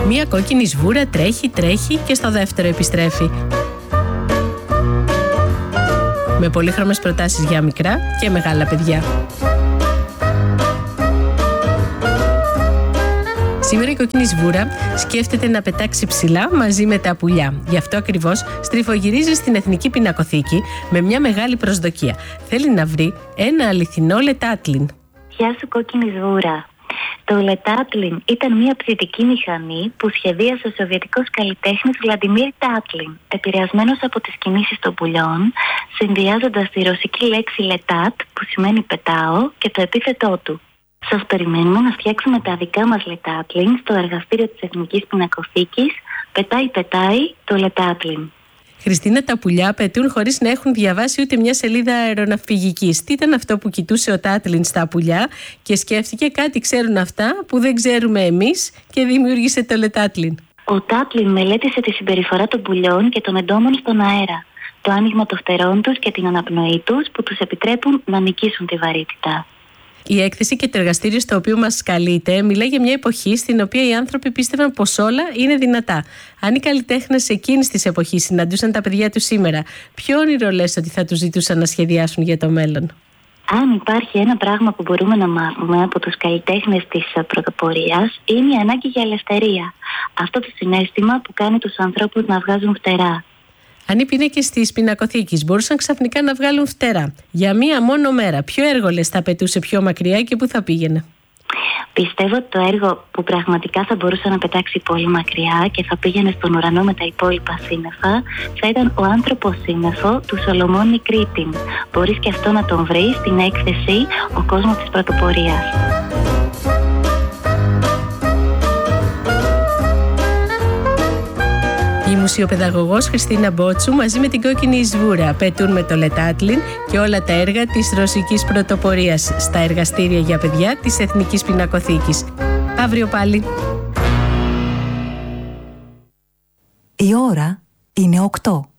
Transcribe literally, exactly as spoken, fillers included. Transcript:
Μία κόκκινη σβούρα τρέχει, τρέχει και στο δεύτερο επιστρέφει. Με πολύχρωμες προτάσεις για μικρά και μεγάλα παιδιά. Σήμερα η κόκκινη σβούρα σκέφτεται να πετάξει ψηλά μαζί με τα πουλιά. Γι' αυτό ακριβώς στριφογυρίζει στην Εθνική Πινακοθήκη με μια μεγάλη προσδοκία. Θέλει να βρει ένα αληθινό λετάτλιν. Γεια σου κόκκινη σβούρα. Το λετάτλιν ήταν μια ψητική μηχανή που σχεδίασε ο σοβιετικός καλλιτέχνης Βλαντιμίρ Τάτλιν, επηρεασμένος από τις κινήσεις των πουλιών, συνδυάζοντας τη ρωσική λέξη λετάτ, που σημαίνει πετάω, και το επίθετό του. Σας περιμένουμε να φτιάξουμε τα δικά μας λετάτλιν στο εργαστήριο της Εθνικής Πινακοθήκης. Πετάει, πετάει το λετάτλιν. Χριστίνα, τα πουλιά πετούν χωρίς να έχουν διαβάσει ούτε μια σελίδα αεροναυπηγικής. Τι ήταν αυτό που κοιτούσε ο Τάτλιν στα πουλιά και σκέφτηκε κάτι ξέρουν αυτά που δεν ξέρουμε εμείς και δημιούργησε το λετάτλιν. Ο Τάτλιν μελέτησε τη συμπεριφορά των πουλιών και των εντόμων στον αέρα, το άνοιγμα των φτερών τους και την αναπνοή τους που τους επιτρέπουν να νικήσουν τη βαρύτητα. Η έκθεση και το εργαστήριο στο οποίο μας καλείται μιλάει για μια εποχή στην οποία οι άνθρωποι πίστευαν πως όλα είναι δυνατά. Αν οι καλλιτέχνες εκείνης της εποχής συναντούσαν τα παιδιά τους σήμερα, ποιο όνειρο λες ότι θα τους ζητούσαν να σχεδιάσουν για το μέλλον? Αν υπάρχει ένα πράγμα που μπορούμε να μάθουμε από τους καλλιτέχνες της πρωτοπορίας, είναι η ανάγκη για ελευθερία. Αυτό το συναίσθημα που κάνει τους ανθρώπους να βγάζουν φτερά. Αν οι πίνακες της Πινακοθήκης μπορούσαν ξαφνικά να βγάλουν φτερά για μία μόνο μέρα, ποιο έργο λες θα πετούσε πιο μακριά και πού θα πήγαινε? Πιστεύω ότι το έργο που πραγματικά θα μπορούσε να πετάξει πολύ μακριά και θα πήγαινε στον ουρανό με τα υπόλοιπα σύννεφα θα ήταν ο άνθρωπος σύννεφο του Σολομών Νικρίτιν. Μπορείς και αυτό να τον βρεις στην έκθεση «Ο κόσμος της πρωτοπορίας». Η μουσιοπαιδαγωγός Χριστίνα Μπότσου μαζί με την κόκκινη σβούρα πετούν με το λετάτλιν και όλα τα έργα της ρωσικής πρωτοπορίας στα εργαστήρια για παιδιά της Εθνικής Πινακοθήκης. Αύριο πάλι. Η ώρα είναι οκτώ.